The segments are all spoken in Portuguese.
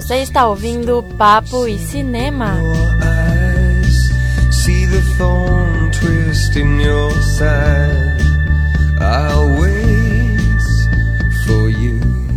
Você está ouvindo Papo e Cinema. See the thorn twist in your side. I'll wait for you.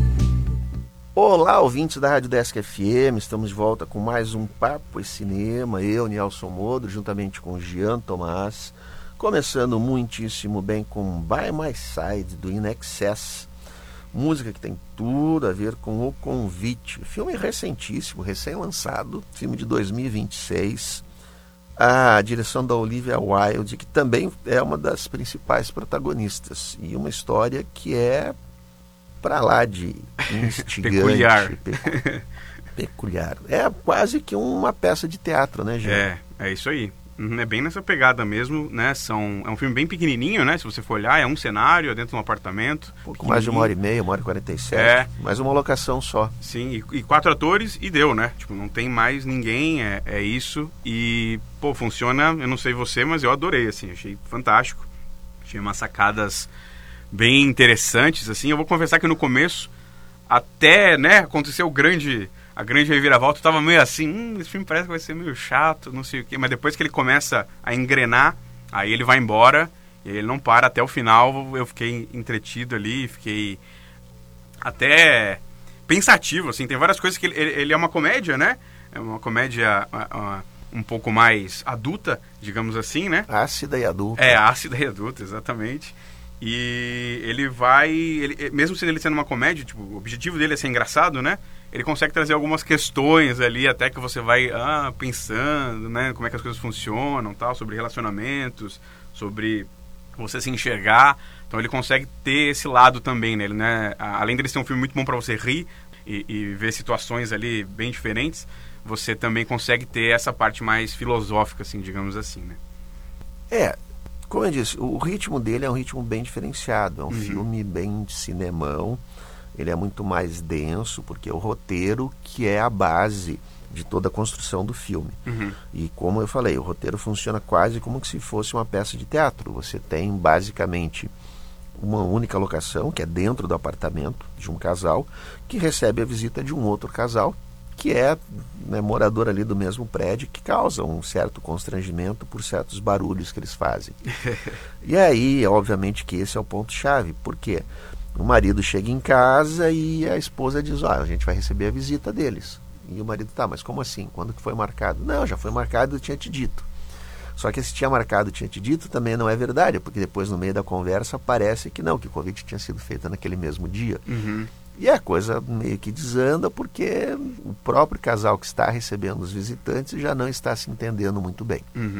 Olá, ouvintes da Rádio Desk FM, estamos de volta com mais um Papo e Cinema. Eu, Nelson Modro, juntamente com Jean Tomás, começando muitíssimo bem com By My Side, do In Excess. Música que tem tudo a ver com O Convite. Filme recentíssimo, recém-lançado, filme de 2026. A direção da Olivia Wilde, que também é uma das principais protagonistas. E uma história que é para lá de instigante. Peculiar. É quase que uma peça de teatro, né, gente? É isso aí. É bem nessa pegada mesmo, né? É um filme bem pequenininho, né? Se você for olhar, é um cenário, é dentro de um apartamento. Pouco mais de 1h30, 1h47. Mais uma locação só. Sim, e 4 atores e deu, né? Tipo, não tem mais ninguém, é isso. E, pô, funciona, eu não sei você, mas eu adorei, assim. Achei fantástico. Tinha umas sacadas bem interessantes, assim. Eu vou confessar que no começo, até, né, aconteceu a grande reviravolta, eu tava meio assim, esse filme parece que vai ser meio chato, não sei o quê, mas depois que ele começa a engrenar, aí ele vai embora, e aí ele não para até o final. Eu fiquei entretido ali, fiquei até pensativo, assim, tem várias coisas que ele é uma comédia, né? É uma comédia um pouco mais adulta, digamos assim, né? Ácida e adulta. Ácida e adulta, exatamente. E ele mesmo ele sendo uma comédia, tipo, o objetivo dele é ser engraçado, né? Ele consegue trazer algumas questões ali, até que você vai pensando, né? Como é que as coisas funcionam, tal, sobre relacionamentos, sobre você se enxergar. Então ele consegue ter esse lado também nele, né? Além dele ser um filme muito bom para você rir e ver situações ali bem diferentes, você também consegue ter essa parte mais filosófica, assim, digamos assim, né? Como eu disse, o ritmo dele é um ritmo bem diferenciado. É um filme bem de cinemão. Ele é muito mais denso, porque é o roteiro que é a base de toda a construção do filme. E como eu falei, o roteiro funciona quase como se fosse uma peça de teatro. Você tem basicamente uma única locação, que é dentro do apartamento de um casal, que recebe a visita de um outro casal, que é, né, morador ali do mesmo prédio, que causa um certo constrangimento por certos barulhos que eles fazem. E aí, obviamente que esse é o ponto-chave. Por quê? O marido chega em casa e a esposa diz, a gente vai receber a visita deles. E o marido, mas como assim? Quando que foi marcado? Não, já foi marcado, eu tinha te dito. Só que esse tinha marcado, tinha te dito, também não é verdade, porque depois no meio da conversa parece que não, que o convite tinha sido feito naquele mesmo dia. E a coisa meio que desanda, porque o próprio casal que está recebendo os visitantes já não está se entendendo muito bem.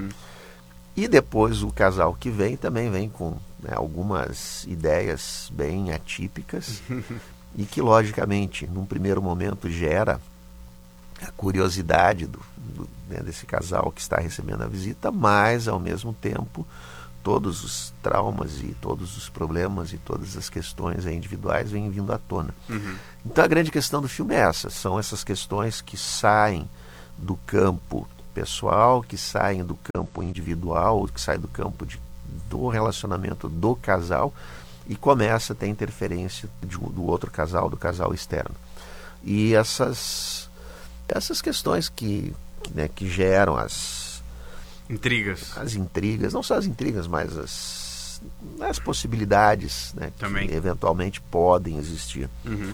E depois o casal que vem também vem com, né, algumas ideias bem atípicas e que, logicamente, num primeiro momento gera a curiosidade né, desse casal que está recebendo a visita, mas, ao mesmo tempo, todos os traumas e todos os problemas e todas as questões individuais vêm vindo à tona. Então a grande questão do filme é essa, são essas questões que saem do campo pessoal, que saem do campo individual, que saem do campo do relacionamento do casal e começa a ter interferência do outro casal, do casal externo. E essas questões que geram as intrigas, não só as intrigas, mas as possibilidades, né, que eventualmente podem existir.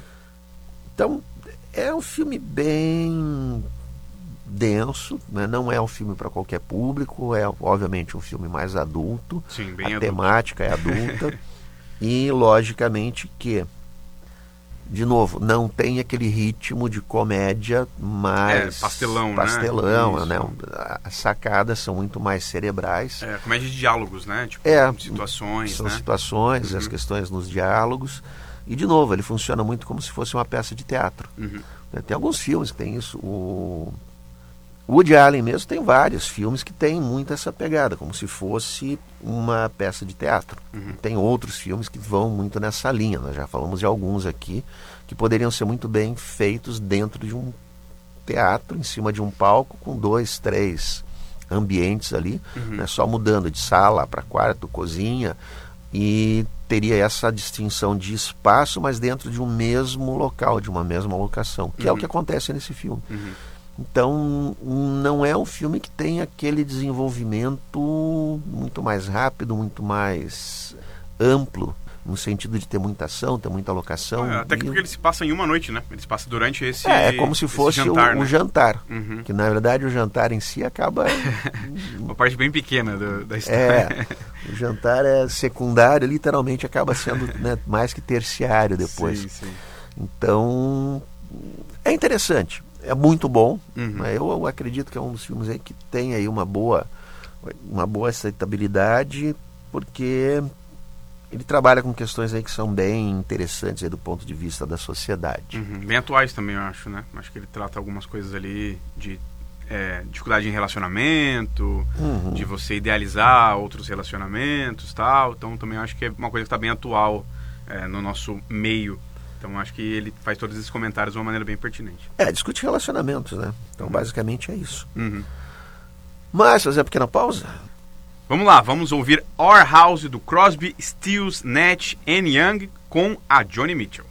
Então é um filme bem denso, né? Não é um filme para qualquer público, é obviamente um filme mais adulto. Sim, bem a adulto. Temática é adulta e logicamente que, de novo, não tem aquele ritmo de comédia mais pastelão, né? As sacadas são muito mais cerebrais. Comédia de diálogos, né? Tipo, situações, são né? situações, as questões nos diálogos. E, de novo, ele funciona muito como se fosse uma peça de teatro. Tem alguns filmes que tem isso. O Woody Allen mesmo tem vários filmes que tem muito essa pegada, como se fosse uma peça de teatro. Tem outros filmes que vão muito nessa linha. Nós já falamos de alguns aqui que poderiam ser muito bem feitos dentro de um teatro, em cima de um palco, com 2, 3 ambientes ali, né, só mudando de sala para quarto, cozinha, e teria essa distinção de espaço, mas dentro de um mesmo local, de uma mesma locação, que é o que acontece nesse filme. Então, não é um filme que tem aquele desenvolvimento muito mais rápido, muito mais amplo, no sentido de ter muita ação, ter muita locação. Até que porque ele se passa em uma noite, né? Ele se passa durante esse É como se fosse jantar, um né? jantar. Que na verdade o jantar em si acaba... Uma parte bem pequena da história. O jantar é secundário, literalmente acaba sendo, né, mais que terciário depois. Sim. Então, é interessante. É muito bom. Eu acredito que é um dos filmes aí que tem aí uma boa aceitabilidade, porque ele trabalha com questões aí que são bem interessantes aí do ponto de vista da sociedade. Bem atuais também, eu acho, né? Acho que ele trata algumas coisas ali de dificuldade em relacionamento, de você idealizar outros relacionamentos, tal. Então também acho que é uma coisa que está bem atual no nosso meio. Então acho que ele faz todos esses comentários de uma maneira bem pertinente. Discute relacionamentos, né? Então basicamente é isso. Mas fazer uma pequena pausa? Vamos lá, vamos ouvir Our House do Crosby, Stills, Nash & Young com a Joni Mitchell.